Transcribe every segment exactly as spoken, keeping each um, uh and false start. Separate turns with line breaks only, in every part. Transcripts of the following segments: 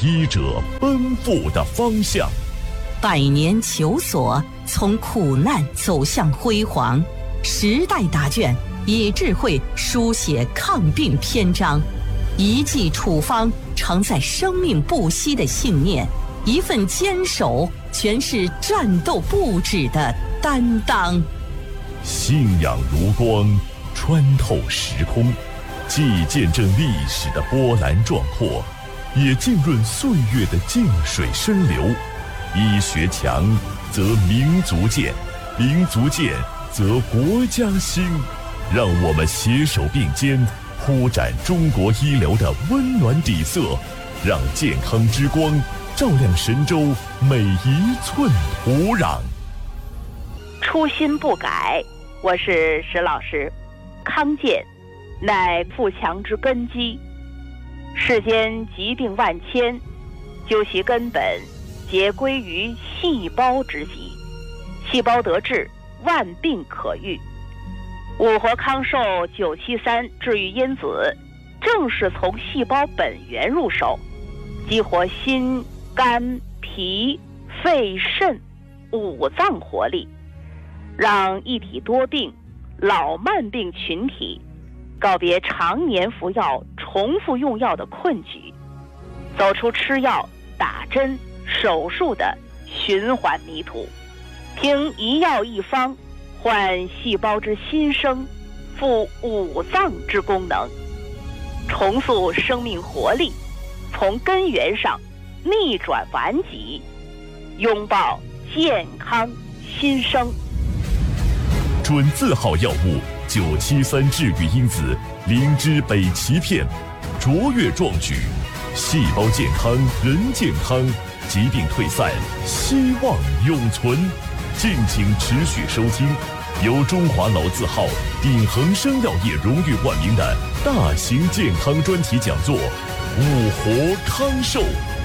医者奔赴的方向。
百年求索，从苦难走向辉煌。时代答卷，以智慧书写抗病篇章。一剂处方，承载生命不息的信念；一份坚守，诠释战斗不止的担当。
信仰如光，穿透时空，既见证历史的波澜壮阔，也浸润岁月的静水深流。医学强，则民族健；民族健，则国家兴。让我们携手并肩，铺展中国医疗的温暖底色，让健康之光照亮神州每一寸土壤。
初心不改，我是石老师。康健乃富强之根基，世间疾病万千，究其根本，皆归于细胞之疾。细胞得治，万病可愈。五活康寿九七三治愈因子，正是从细胞本源入手，激活心、肝、脾、肺、肾五脏活力，让一体多病、老慢病群体告别常年服药、重复用药的困局，走出吃药、打针、手术的循环迷途，凭一药一方换细胞之新生，复五脏之功能，重塑生命活力，从根源上逆转顽疾，拥抱健康新生。
准字号药物九七三治愈因子灵芝北芪片，卓越壮举，细胞健康人健康，疾病退散希望永存。敬请持续收听由中华老字号鼎恒生药业荣誉冠名的大型健康专题讲座《五活康寿》。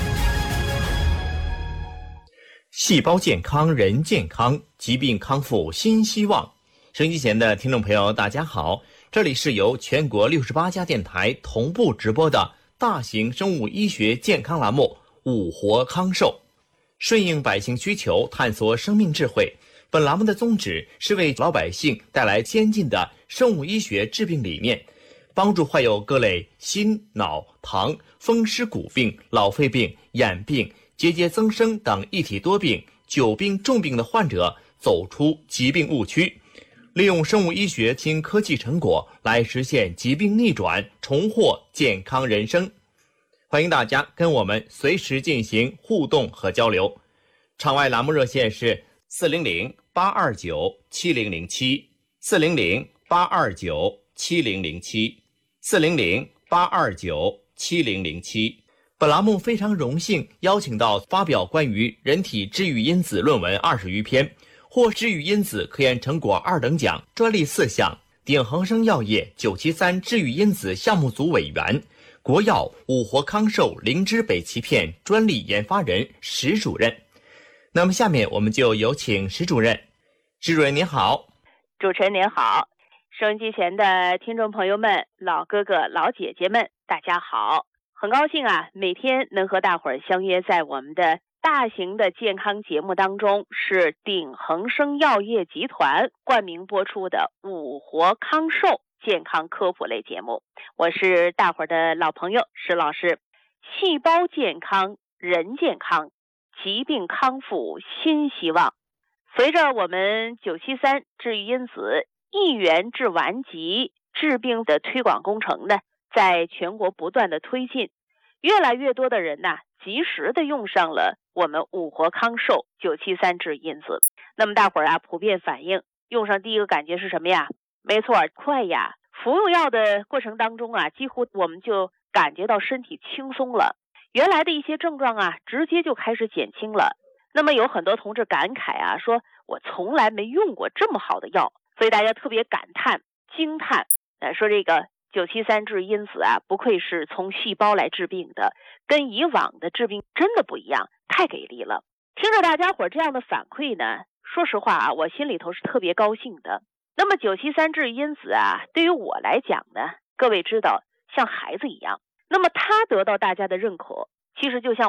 细胞健康人健康，疾病康复新希望。收音机前的听众朋友大家好，这里是由全国六十八家电台同步直播的大型生物医学健康栏目《五活康寿》，顺应百姓需求，探索生命智慧。本栏目的宗旨是为老百姓带来先进的生物医学治病理念，帮助患有各类心、脑、糖、风湿骨病、老肺病、眼病、结节增生等一体多病、久病重病的患者走出疾病误区，利用生物医学新科技成果来实现疾病逆转，重获健康人生。欢迎大家跟我们随时进行互动和交流。场外栏目热线是四零零八二九七零零七，四零零八二九七零零七，四零零八二九七零零七。本栏目非常荣幸邀请到发表关于人体治愈因子论文二十余篇，获治愈因子科研成果二等奖、专利四项，鼎恒生药业九七三治愈因子项目组委员，国药五活康寿灵芝北芪片专利研发人石主任。那么下面我们就有请石主任。石主任您好。
主持人您好，收音机前的听众朋友们、老哥哥老姐姐们大家好。很高兴啊，每天能和大伙儿相约在我们的大型的健康节目当中，是鼎恒生药业集团冠名播出的五活康寿健康科普类节目。我是大伙儿的老朋友石老师。细胞健康人健康，疾病康复新希望。随着我们九七三治愈因子一元治顽疾治病的推广工程呢，在全国不断的推进，越来越多的人呢、啊，及时的用上了我们五活康寿九七三治愈因子。那么大伙儿啊，普遍反映用上第一个感觉是什么呀？没错，快呀！服用药的过程当中啊，几乎我们就感觉到身体轻松了，原来的一些症状啊，直接就开始减轻了。那么有很多同志感慨啊，说我从来没用过这么好的药，所以大家特别感叹、惊叹，呃，说这个九七三治愈因子啊，不愧是从细胞来治病的，跟以往的治病真的不一样，太给力了。听着大家伙这样的反馈呢，说实话啊，我心里头是特别高兴的。那么九七三治愈因子啊，对于我来讲呢，各位知道像孩子一样，那么它得到大家的认可，其实就像